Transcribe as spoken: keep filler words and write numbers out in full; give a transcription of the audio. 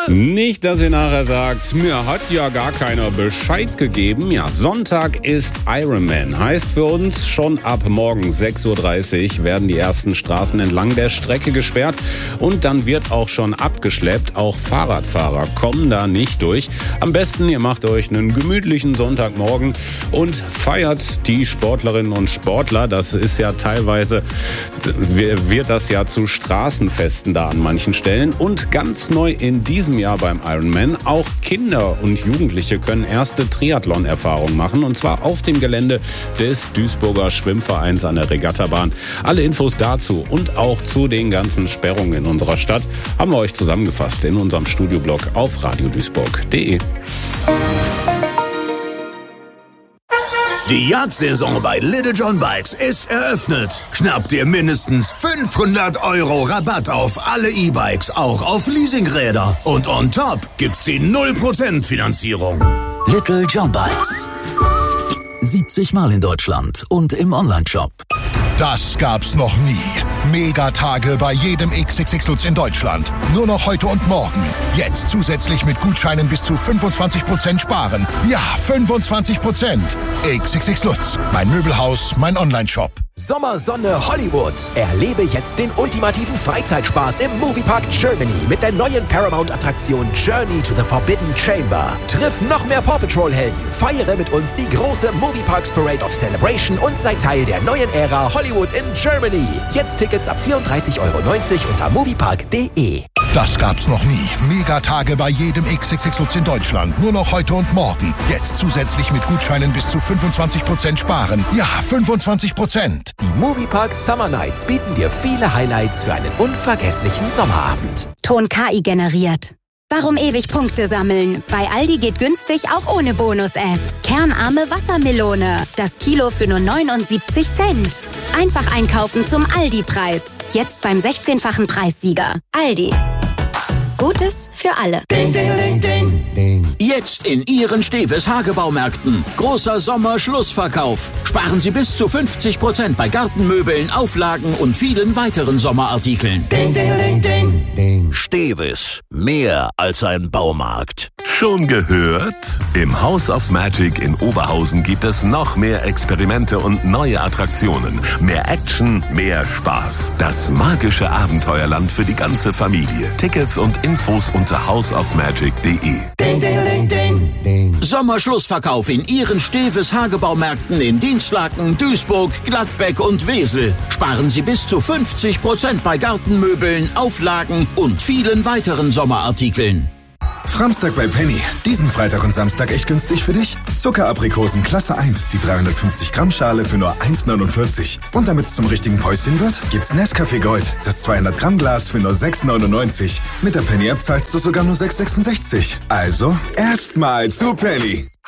Nicht, dass ihr nachher sagt, mir hat ja gar keiner Bescheid gegeben. Ja, Sonntag ist Ironman. Heißt für uns, schon ab morgen sechs Uhr dreißig werden die ersten Straßen entlang der Strecke gesperrt. Und dann wird auch schon abgeschleppt. Auch Fahrradfahrer kommen da nicht durch. Am besten, ihr macht euch einen gemütlichen Sonntagmorgen und feiert die Sportlerinnen und Sportler. Das ist ja teilweise, wird das ja zu Straßenfesten da an manchen Stellen. Und ganz neu in diesem Jahr beim Ironman, auch Kinder und Jugendliche können erste Triathlon-Erfahrungen machen. Und zwar auf dem Gelände des Duisburger Schwimmvereins an der Regattabahn. Alle Infos dazu und auch zu den ganzen Sperrungen in unserer Stadt haben wir euch zusammengefasst in unserem Studioblog auf radio duisburg punkt de. Die Jagdsaison bei Little John Bikes ist eröffnet. Schnapp dir mindestens fünfhundert Euro Rabatt auf alle E-Bikes, auch auf Leasingräder. Und on top gibt's die null Prozent Finanzierung. Little John Bikes. siebzig Mal in Deutschland und im Onlineshop. Das gab's noch nie. Megatage bei jedem X X X Lutz in Deutschland. Nur noch heute und morgen. Jetzt zusätzlich mit Gutscheinen bis zu fünfundzwanzig Prozent sparen. Ja, fünfundzwanzig Prozent. X X X Lutz. Mein Möbelhaus, mein Onlineshop. Sommersonne Hollywood. Erlebe jetzt den ultimativen Freizeitspaß im Moviepark Germany mit der neuen Paramount-Attraktion Journey to the Forbidden Chamber. Triff noch mehr Paw Patrol-Helden. Feiere mit uns die große Movieparks Parade of Celebration und sei Teil der neuen Ära Hollywood in Germany. Jetzt Tickets ab vierunddreißig Euro neunzig unter moviepark punkt de. Das gab's noch nie. Megatage bei jedem X X X Lutz in Deutschland. Nur noch heute und morgen. Jetzt zusätzlich mit Gutscheinen bis zu fünfundzwanzig Prozent sparen. Ja, fünfundzwanzig Prozent. Die Moviepark Summer Nights bieten dir viele Highlights für einen unvergesslichen Sommerabend. Ton K I generiert. Warum ewig Punkte sammeln? Bei Aldi geht günstig auch ohne Bonus-App. Kernarme Wassermelone. Das Kilo für nur neunundsiebzig Cent. Einfach einkaufen zum Aldi-Preis. Jetzt beim sechzehnfachen Preissieger. Aldi. Gutes für alle. Ding, ding, ding, ding, ding. Jetzt in Ihren Steves Hagebaumärkten. Großer Sommerschlussverkauf. Sparen Sie bis zu fünfzig Prozent bei Gartenmöbeln, Auflagen und vielen weiteren Sommerartikeln. Ding, ding, ding, ding, ding. Steves. Mehr als ein Baumarkt. Schon gehört? Im House of Magic in Oberhausen gibt es noch mehr Experimente und neue Attraktionen. Mehr Action, mehr Spaß. Das magische Abenteuerland für die ganze Familie. Tickets und Infos unter house of magic punkt de. Ding, ding, ding, ding, ding. Sommerschlussverkauf in Ihren Steves Hagebaumärkten in Dinslaken, Duisburg, Gladbeck und Wesel. Sparen Sie bis zu fünfzig Prozent bei Gartenmöbeln, Auflagen und vielen weiteren Sommerartikeln. Framstag bei Penny. Diesen Freitag und Samstag echt günstig für dich. Zuckeraprikosen Klasse eins, die dreihundertfünfzig Gramm Schale für nur eins neunundvierzig. Und damit es zum richtigen Päuschen wird, gibt's Nescafé Gold, das zweihundert Gramm Glas für nur sechs neunundneunzig. Mit der Penny App zahlst du sogar nur sechs sechsundsechzig. Also, erstmal zu Penny.